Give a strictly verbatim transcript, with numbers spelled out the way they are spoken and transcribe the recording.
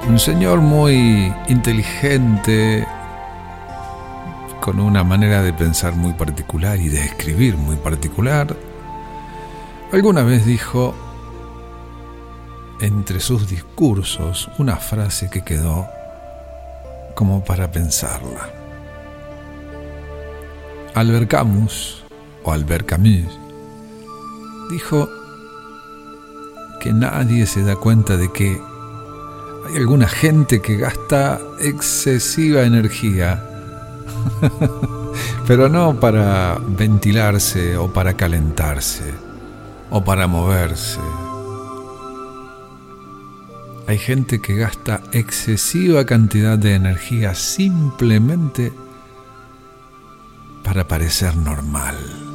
un señor muy inteligente, con una manera de pensar muy particular y de escribir muy particular, alguna vez dijo entre sus discursos una frase que quedó como para pensarla. Albert Camus, o Albert Camus, dijo que nadie se da cuenta de que hay alguna gente que gasta excesiva energía, pero no para ventilarse o para calentarse o para moverse. Hay gente que gasta excesiva cantidad de energía simplemente para parecer normal.